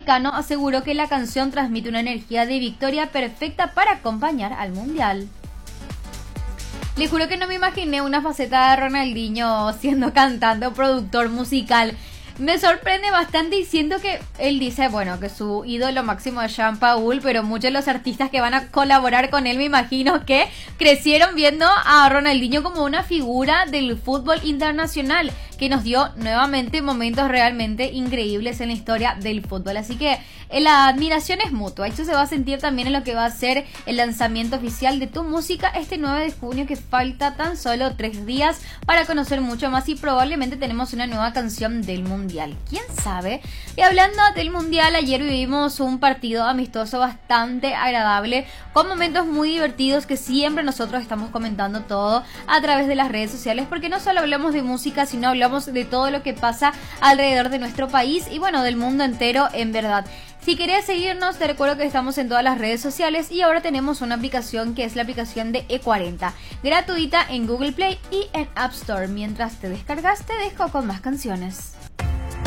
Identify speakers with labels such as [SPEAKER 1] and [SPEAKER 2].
[SPEAKER 1] mexicano aseguró que la canción transmite una energía de victoria perfecta para acompañar al mundial. Le juro que no me imaginé una faceta de Ronaldinho siendo cantante o productor musical. Me sorprende bastante y siento que él dice, bueno, que su ídolo máximo es Jean Paul, pero muchos de los artistas que van a colaborar con él me imagino que crecieron viendo a Ronaldinho como una figura del fútbol internacional que nos dio nuevamente momentos realmente increíbles en la historia del fútbol. Así que la admiración es mutua. Esto se va a sentir también en lo que va a ser el lanzamiento oficial de Tu Música este 9 de junio, que falta tan solo 3 días para conocer mucho más y probablemente tenemos una nueva canción del mundial. ¿Quién sabe? Y hablando del mundial, ayer vivimos un partido amistoso bastante agradable con momentos muy divertidos que siempre nosotros estamos comentando todo a través de las redes sociales, porque no solo hablamos de música, sino hablamos de todo lo que pasa alrededor de nuestro país y bueno, del mundo entero en verdad. Si querés seguirnos, te recuerdo que estamos en todas las redes sociales y ahora tenemos una aplicación que es la aplicación de E40, gratuita en Google Play y en App Store. Mientras te descargas, te dejo con más canciones.